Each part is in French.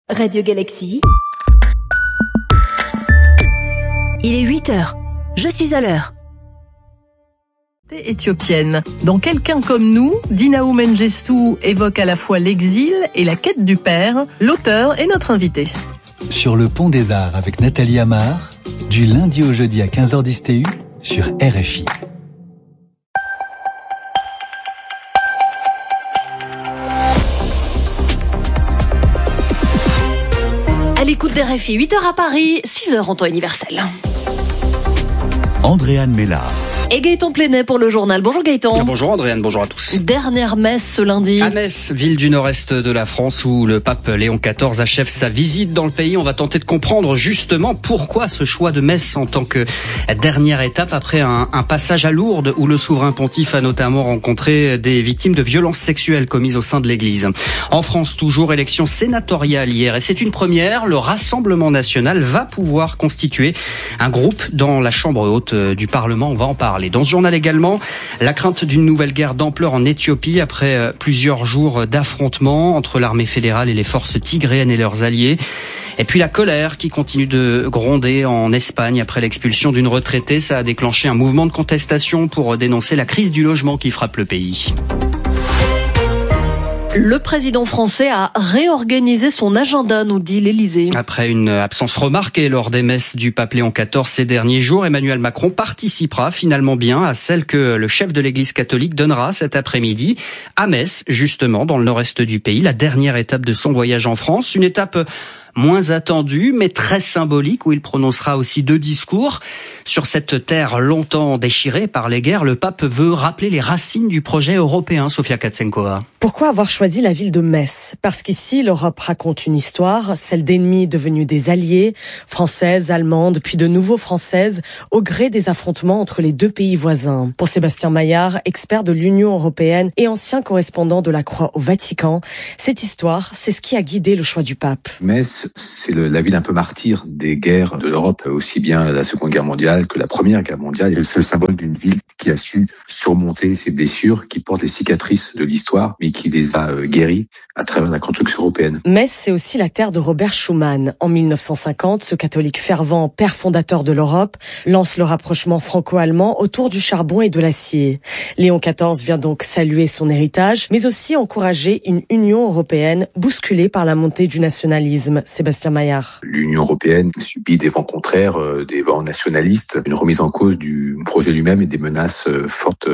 Radio Galaxy. Il est 8h. Je suis à l'heure. Éthiopienne. Dans Quelqu'un comme nous, Dinao Mengistu évoque à la fois l'exil et la quête du père. L'auteur est notre invité. Sur le pont des Arts avec Nathalie Amar, du lundi au jeudi à 15h10 TU sur RFI. À l'écoute d'RFI, 8h à Paris, 6h en temps universel. Andréane Mélard. Et Gaëtan Plenet pour le journal. Bonjour Gaëtan. Bonjour Andréane, bonjour à tous. Dernière messe ce lundi. À Metz, ville du nord-est de la France où le pape Léon XIV achève sa visite dans le pays. On va tenter de comprendre justement pourquoi ce choix de Metz en tant que dernière étape après un passage à Lourdes où le souverain pontife a notamment rencontré des victimes de violences sexuelles commises au sein de l'église. En France, toujours élection sénatoriale hier et c'est une première. Le Rassemblement national va pouvoir constituer un groupe dans la chambre haute du Parlement. On va en parler. Dans ce journal également, la crainte d'une nouvelle guerre d'ampleur en Éthiopie après plusieurs jours d'affrontements entre l'armée fédérale et les forces tigréennes et leurs alliés. Et puis la colère qui continue de gronder en Espagne après l'expulsion d'une retraitée. Ça a déclenché un mouvement de contestation pour dénoncer la crise du logement qui frappe le pays. Le président français a réorganisé son agenda, nous dit l'Élysée. Après une absence remarquée lors des messes du pape Léon XIV ces derniers jours, Emmanuel Macron participera finalement bien à celle que le chef de l'Église catholique donnera cet après-midi à Metz, justement dans le nord-est du pays, la dernière étape de son voyage en France. Une étape moins attendue, mais très symbolique, où il prononcera aussi 2 discours. Sur cette terre longtemps déchirée par les guerres, le pape veut rappeler les racines du projet européen, Sofia Katsenkova. Pourquoi avoir choisi la ville de Metz ? Parce qu'ici, l'Europe raconte une histoire, celle d'ennemis devenus des alliés, françaises, allemandes, puis de nouveau françaises, au gré des affrontements entre les 2 pays voisins. Pour Sébastien Maillard, expert de l'Union européenne et ancien correspondant de la Croix au Vatican, cette histoire, c'est ce qui a guidé le choix du pape. Metz, c'est la ville un peu martyre des guerres de l'Europe, aussi bien la Seconde Guerre mondiale que la Première Guerre mondiale. C'est le symbole d'une ville qui a su surmonter ses blessures, qui porte les cicatrices de l'histoire, mais qui les a guéries à travers la construction européenne. Metz, c'est aussi la terre de Robert Schuman. En 1950, ce catholique fervent, père fondateur de l'Europe, lance le rapprochement franco-allemand autour du charbon et de l'acier. Léon XIV vient donc saluer son héritage, mais aussi encourager une Union européenne bousculée par la montée du nationalisme. Sébastien Maillard. L'Union européenne subit des vents contraires, des vents nationalistes, une remise en cause du projet lui-même et des menaces fortes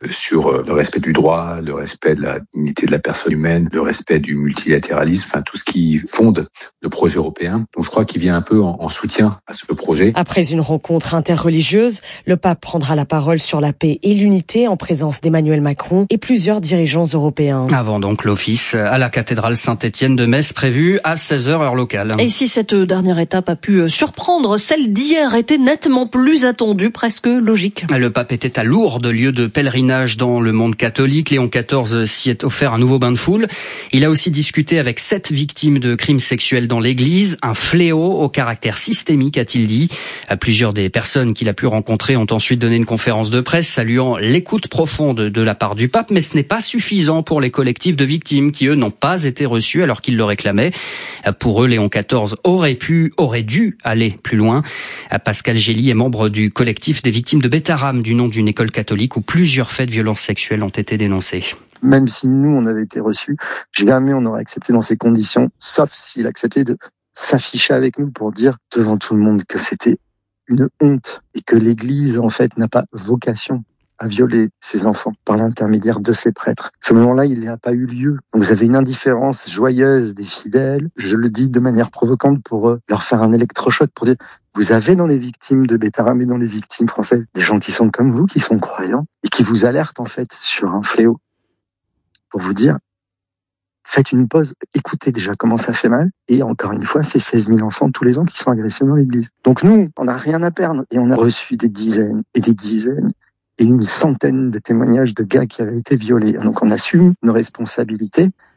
sur le respect du droit, le respect de la dignité de la personne humaine, le respect du multilatéralisme, enfin tout ce qui fonde le projet européen. Donc je crois qu'il vient un peu en soutien à ce projet. Après une rencontre interreligieuse, le pape prendra la parole sur la paix et l'unité en présence d'Emmanuel Macron et plusieurs dirigeants européens. Avant donc l'office à la cathédrale Saint-Étienne de Metz prévu à 16h heure locale. Et si cette dernière étape a pu surprendre, celle d'hier était nettement plus attendue, presque logique. Le pape était à Lourdes, lieu de pèlerinage dans le monde catholique. Léon XIV s'y est offert un nouveau bain de foule. Il a aussi discuté avec 7 victimes de crimes sexuels dans l'église. Un fléau au caractère systémique, a-t-il dit. Plusieurs des personnes qu'il a pu rencontrer ont ensuite donné une conférence de presse saluant l'écoute profonde de la part du pape. Mais ce n'est pas suffisant pour les collectifs de victimes qui, eux, n'ont pas été reçus alors qu'ils le réclamaient. Pour eux, Léon XIV aurait dû aller plus loin. Pascal Gély est membre du collectif des victimes de Beth-Aram, du nom d'une école catholique où plusieurs faits de violences sexuelles ont été dénoncés. Même si nous, on avait été reçus, jamais on aurait accepté dans ces conditions, sauf s'il acceptait de s'afficher avec nous pour dire devant tout le monde que c'était une honte et que l'Église, en fait, n'a pas vocation à violer ses enfants par l'intermédiaire de ses prêtres. Ce moment-là, il n'y a pas eu lieu. Donc vous avez une indifférence joyeuse des fidèles, je le dis de manière provocante pour leur faire un électrochoc, pour dire, vous avez dans les victimes de Beth-Aram et dans les victimes françaises des gens qui sont comme vous, qui sont croyants, et qui vous alertent en fait sur un fléau. Pour vous dire, faites une pause, écoutez déjà comment ça fait mal, et encore une fois, c'est 16 000 enfants tous les ans qui sont agressés dans l'église. Donc nous, on n'a rien à perdre, et on a reçu des dizaines et des dizaines et une centaine de témoignages de gars qui avaient été violés. Donc on assume nos responsabilités,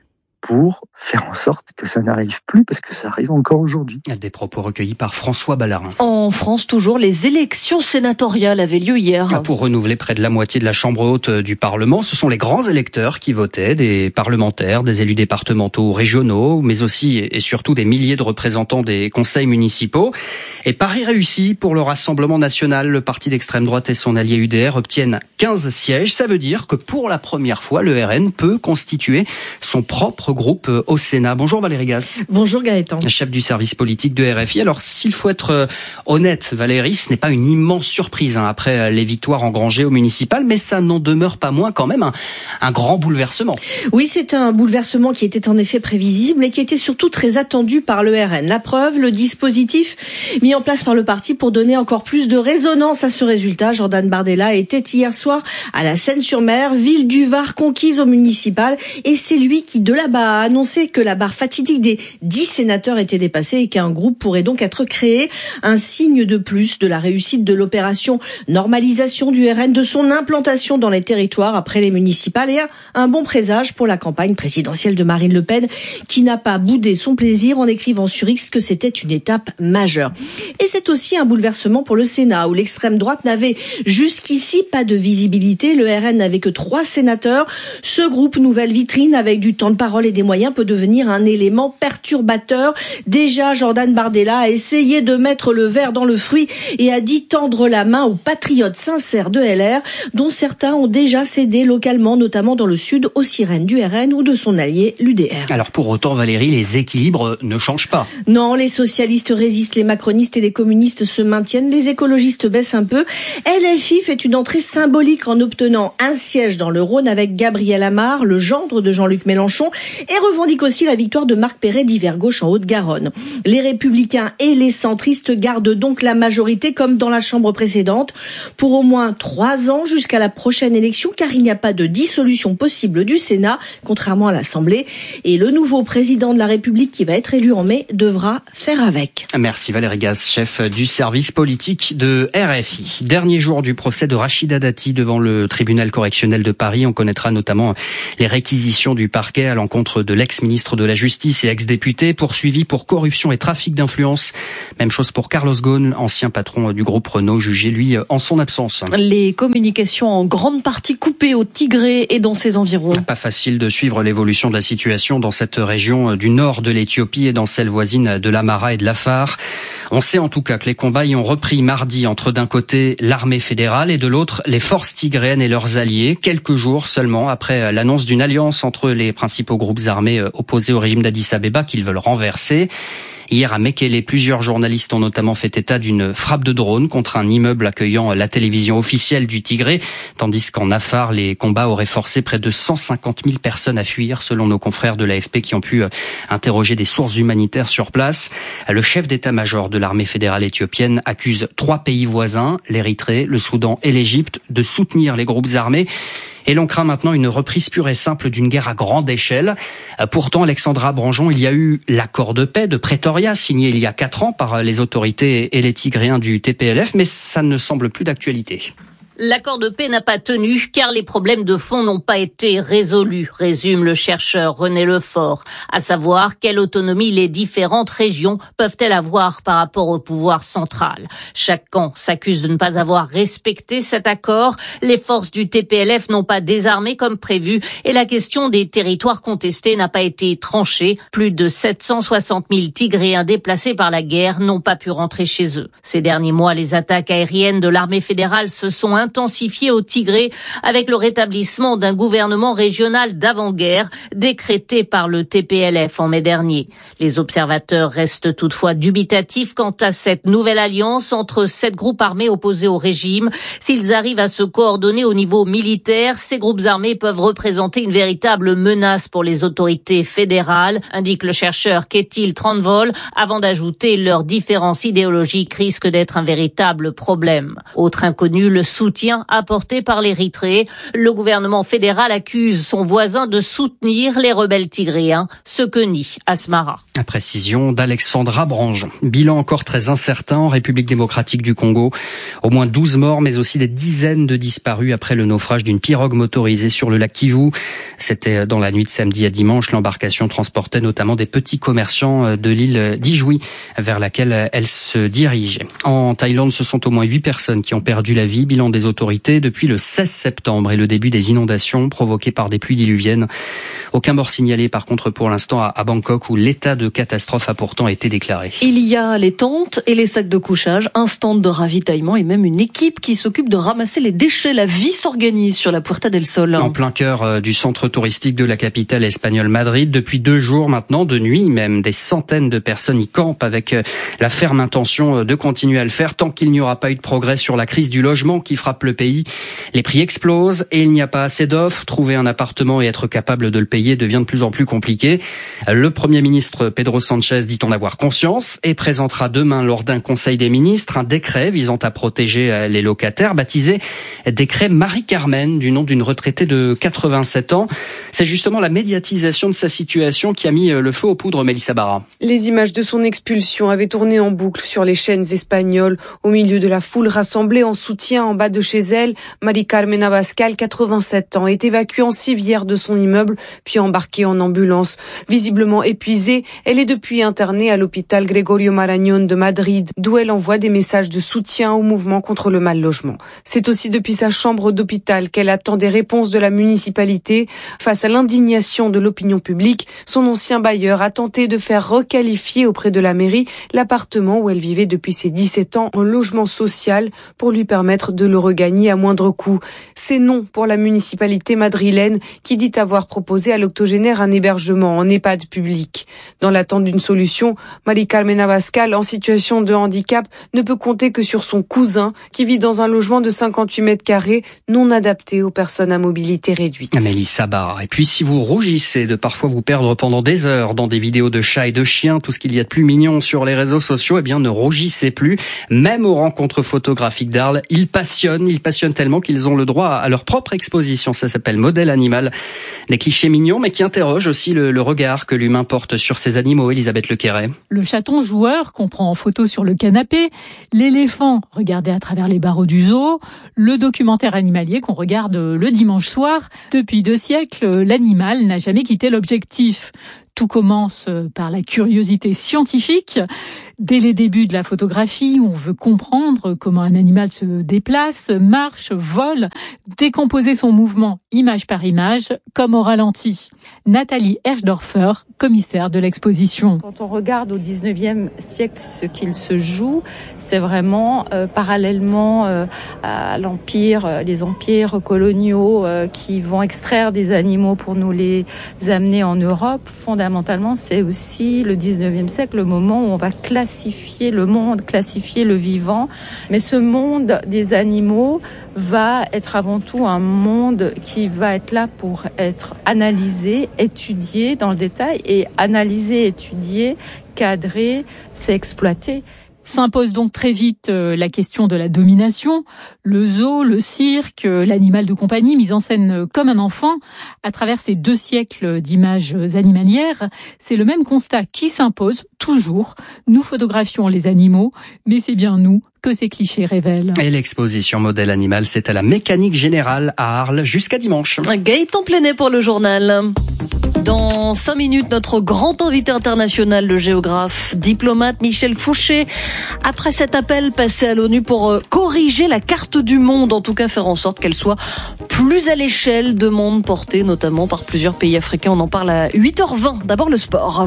pour faire en sorte que ça n'arrive plus, parce que ça arrive encore aujourd'hui. Des propos recueillis par François Ballarin. En France, toujours, les élections sénatoriales avaient lieu hier. Pour renouveler près de la moitié de la Chambre haute du Parlement, ce sont les grands électeurs qui votaient, des parlementaires, des élus départementaux ou régionaux, mais aussi et surtout des milliers de représentants des conseils municipaux. Et pari réussi pour le Rassemblement national, le parti d'extrême droite et son allié UDR obtiennent 15 sièges. Ça veut dire que pour la première fois, le RN peut constituer son propre groupe au Sénat. Bonjour Valérie Gasse. Bonjour Gaëtan. Chef du service politique de RFI. Alors s'il faut être honnête, Valérie, ce n'est pas une immense surprise après les victoires engrangées au municipal, mais ça n'en demeure pas moins quand même un grand bouleversement. Oui, c'est un bouleversement qui était en effet prévisible et qui était surtout très attendu par le RN. La preuve, le dispositif mis en place par le parti pour donner encore plus de résonance à ce résultat. Jordan Bardella était hier soir à la Seine-sur-Mer, ville du Var conquise au municipal, et c'est lui qui de là-bas a annoncé que la barre fatidique des 10 sénateurs était dépassée et qu'un groupe pourrait donc être créé. Un signe de plus de la réussite de l'opération normalisation du RN, de son implantation dans les territoires après les municipales, et un bon présage pour la campagne présidentielle de Marine Le Pen, qui n'a pas boudé son plaisir en écrivant sur X que c'était une étape majeure. Et c'est aussi un bouleversement pour le Sénat, où l'extrême droite n'avait jusqu'ici pas de visibilité. Le RN n'avait que 3 sénateurs. Ce groupe nouvelle vitrine avec du temps de parole et des moyens peut devenir un élément perturbateur. Déjà, Jordan Bardella a essayé de mettre le verre dans le fruit et a dit tendre la main aux patriotes sincères de LR, dont certains ont déjà cédé localement, notamment dans le sud, aux sirènes du RN ou de son allié, l'UDR. Alors pour autant, Valérie, les équilibres ne changent pas. Non, les socialistes résistent, les macronistes et les communistes se maintiennent, les écologistes baissent un peu. LFI fait une entrée symbolique en obtenant un siège dans le Rhône avec Gabriel Amar, le gendre de Jean-Luc Mélenchon, et revendique aussi la victoire de Marc Perret d'Hiver Gauche en Haute-Garonne. Les Républicains et les centristes gardent donc la majorité comme dans la Chambre précédente pour au moins 3 ans jusqu'à la prochaine élection, car il n'y a pas de dissolution possible du Sénat, contrairement à l'Assemblée. Et le nouveau président de la République qui va être élu en mai devra faire avec. Merci Valérie Gasse, chef du service politique de RFI. Dernier jour du procès de Rachida Dati devant le tribunal correctionnel de Paris. On connaîtra notamment les réquisitions du parquet à l'encontre de l'ex-ministre de la Justice et ex-député poursuivi pour corruption et trafic d'influence. Même chose pour Carlos Ghosn, ancien patron du groupe Renault, jugé lui en son absence. Les communications en grande partie coupées au Tigré et dans ses environs. Pas facile de suivre l'évolution de la situation dans cette région du nord de l'Éthiopie et dans celle voisine de l'Amara et de l'Afar. On sait en tout cas que les combats y ont repris mardi entre d'un côté l'armée fédérale et de l'autre les forces tigréennes et leurs alliés, quelques jours seulement après l'annonce d'une alliance entre les principaux groupes armés opposés au régime d'Addis Abeba qu'ils veulent renverser. Hier à Mekele, plusieurs journalistes ont notamment fait état d'une frappe de drone contre un immeuble accueillant la télévision officielle du Tigré, tandis qu'en Afar, les combats auraient forcé près de 150 000 personnes à fuir, selon nos confrères de l'AFP qui ont pu interroger des sources humanitaires sur place. Le chef d'état-major de l'armée fédérale éthiopienne accuse 3 pays voisins, l'Érythrée, le Soudan et l'Égypte, de soutenir les groupes armés. Et l'on craint maintenant une reprise pure et simple d'une guerre à grande échelle. Pourtant, Alexandra Branjon, il y a eu l'accord de paix de Pretoria, signé il y a 4 ans par les autorités et les Tigréens du TPLF, mais ça ne semble plus d'actualité. L'accord de paix n'a pas tenu car les problèmes de fond n'ont pas été résolus, résume le chercheur René Lefort. À savoir, quelle autonomie les différentes régions peuvent-elles avoir par rapport au pouvoir central. Chaque camp s'accuse de ne pas avoir respecté cet accord. Les forces du TPLF n'ont pas désarmé comme prévu et la question des territoires contestés n'a pas été tranchée. Plus de 760 000 Tigréens déplacés par la guerre n'ont pas pu rentrer chez eux. Ces derniers mois, les attaques aériennes de l'armée fédérale se sont intensifié au Tigré avec le rétablissement d'un gouvernement régional d'avant-guerre décrété par le TPLF en mai dernier. Les observateurs restent toutefois dubitatifs quant à cette nouvelle alliance entre 7 groupes armés opposés au régime. S'ils arrivent à se coordonner au niveau militaire, ces groupes armés peuvent représenter une véritable menace pour les autorités fédérales, indique le chercheur Ketil Tranvol, avant d'ajouter leurs différences idéologiques risquent d'être un véritable problème. Autre inconnu, le soutien soutien apporté par l'Érythrée. Le gouvernement fédéral accuse son voisin de soutenir les rebelles tigréens, ce que nie Asmara. La précision d'Alexandra Branjon. Bilan encore très incertain en République démocratique du Congo. Au moins 12 morts, mais aussi des dizaines de disparus après le naufrage d'une pirogue motorisée sur le lac Kivu. C'était dans la nuit de samedi à dimanche. L'embarcation transportait notamment des petits commerçants de l'île d'Ijoui, vers laquelle elle se dirigeait. En Thaïlande, ce sont au moins 8 personnes qui ont perdu la vie. Bilan des autorités depuis le 16 septembre et le début des inondations provoquées par des pluies diluviennes. Aucun mort signalé par contre pour l'instant à Bangkok, où l'état de catastrophe a pourtant été déclaré. Il y a les tentes et les sacs de couchage, un stand de ravitaillement et même une équipe qui s'occupe de ramasser les déchets. La vie s'organise sur la Puerta del Sol. En plein cœur du centre touristique de la capitale espagnole Madrid. Depuis 2 jours maintenant, de nuit même, des centaines de personnes y campent avec la ferme intention de continuer à le faire tant qu'il n'y aura pas eu de progrès sur la crise du logement qui frappe le pays. Les prix explosent et il n'y a pas assez d'offres. Trouver un appartement et être capable de le payer devient de plus en plus compliqué. Le Premier ministre Pedro Sánchez dit en avoir conscience et présentera demain lors d'un conseil des ministres un décret visant à protéger les locataires, baptisé décret Marie-Carmen, du nom d'une retraitée de 87 ans. C'est justement la médiatisation de sa situation qui a mis le feu aux poudres, Mélissa Barra. Les images de son expulsion avaient tourné en boucle sur les chaînes espagnoles. Au milieu de la foule rassemblée en soutien en bas de chez elle, Mari-Carmen Abascal, 87 ans, est évacuée en civière de son immeuble, puis embarquée en ambulance. Visiblement épuisée, elle est depuis internée à l'hôpital Gregorio Marañón de Madrid, d'où elle envoie des messages de soutien au mouvement contre le mal logement. C'est aussi depuis sa chambre d'hôpital qu'elle attend des réponses de la municipalité. Face à l'indignation de l'opinion publique, son ancien bailleur a tenté de faire requalifier auprès de la mairie l'appartement où elle vivait depuis ses 17 ans en logement social pour lui permettre de le regagner à moindre coût. C'est non pour la municipalité madrilène qui dit avoir proposé à l'octogénaire un hébergement en EHPAD public. Dans l'attente d'une solution, Mari-Carmen Abascal, en situation de handicap, ne peut compter que sur son cousin qui vit dans un logement de 58 mètres carrés non adapté aux personnes à mobilité réduite. Mélissa Barra. Et puis si vous rougissez de parfois vous perdre pendant des heures dans des vidéos de chats et de chiens, tout ce qu'il y a de plus mignon sur les réseaux sociaux, eh bien ne rougissez plus. Même aux rencontres photographiques d'Arles, ils passionnent tellement qu'ils ont le droit à leur propre exposition. Ça s'appelle Modèle Animal. Des clichés mignons mais qui interrogent aussi le regard que l'humain porte sur ces animaux. Elisabeth Lequeret. Le chaton joueur qu'on prend en photo sur le canapé, l'éléphant regardé à travers les barreaux du zoo, le documentaire animalier qu'on regarde le dimanche soir. Depuis 2 siècles, l'animal n'a jamais quitté l'objectif. Tout commence par la curiosité scientifique. Dès les débuts de la photographie, on veut comprendre comment un animal se déplace, marche, vole, décomposer son mouvement image par image, comme au ralenti. Nathalie Herschdorfer, commissaire de l'exposition. Quand on regarde au 19e siècle ce qu'il se joue, c'est vraiment parallèlement à l'empire, les empires coloniaux qui vont extraire des animaux pour nous les amener en Europe. Fondamentalement, c'est aussi le 19e siècle, le moment où on va classifier le monde, classifier le vivant. Mais ce monde des animaux va être avant tout un monde qui va être là pour être analysé, étudié dans le détail, et analysé, étudié, cadré, c'est exploité. S'impose donc très vite la question de la domination. Le zoo, le cirque, l'animal de compagnie mis en scène comme un enfant. À travers ces 2 siècles d'images animalières, c'est le même constat qui s'impose toujours. Nous photographions les animaux, mais c'est bien nous que ces clichés révèlent. Et l'exposition Modèle Animal, c'est à la Mécanique Générale à Arles jusqu'à dimanche. Gaëtan Plenet pour le journal. Dans 5 minutes, notre grand invité international, le géographe, diplomate Michel Fouché, après cet appel passé à l'ONU pour corriger la carte du monde, en tout cas faire en sorte qu'elle soit plus à l'échelle de monde porté notamment par plusieurs pays africains. On en parle à 8h20. D'abord le sport.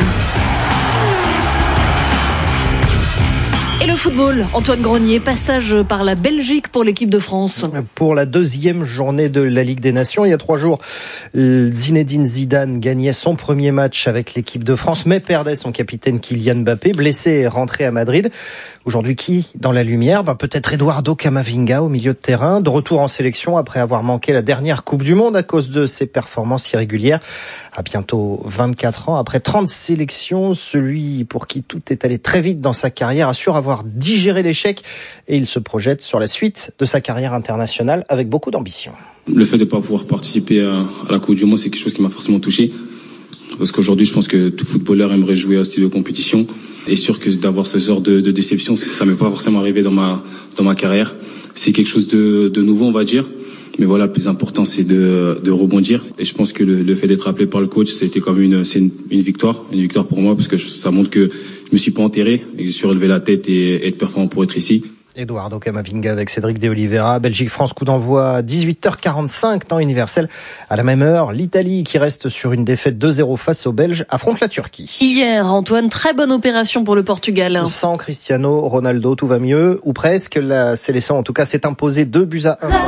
Et le football, Antoine Grenier, passage par la Belgique pour l'équipe de France. Pour la 2e journée de la Ligue des Nations, il y a 3 jours, Zinedine Zidane gagnait son premier match avec l'équipe de France, mais perdait son capitaine Kylian Mbappé, blessé et rentré à Madrid. Aujourd'hui, qui dans la lumière ? Peut-être Eduardo Camavinga au milieu de terrain, de retour en sélection après avoir manqué la dernière Coupe du Monde à cause de ses performances irrégulières. À bientôt 24 ans, après 30 sélections, celui pour qui tout est allé très vite dans sa carrière assure avoir pouvoir digérer l'échec et il se projette sur la suite de sa carrière internationale avec beaucoup d'ambition. Le fait de ne pas pouvoir participer à la Coupe du Monde, c'est quelque chose qui m'a forcément touché. Parce qu'aujourd'hui, je pense que tout footballeur aimerait jouer à ce type de compétition. Et sûr que d'avoir ce genre de déception, ça m'est pas forcément arrivé dans ma carrière. C'est quelque chose de nouveau, on va dire. Mais voilà, le plus important, c'est de rebondir. Et je pense que le fait d'être appelé par le coach, c'était comme une victoire. Une victoire pour moi, parce que ça montre que je me suis pas enterré et que j'ai su relever la tête et être performant pour être ici. Eduardo Camavinga avec Cédric de Oliveira. Belgique-France, coup d'envoi à 18h45, temps universel. À la même heure, l'Italie, qui reste sur une défaite 2-0 face aux Belges, affronte la Turquie. Hier, Antoine, très bonne opération pour le Portugal. Sans Cristiano Ronaldo, tout va mieux, ou presque. La sélection, en tout cas, s'est imposée 2-1.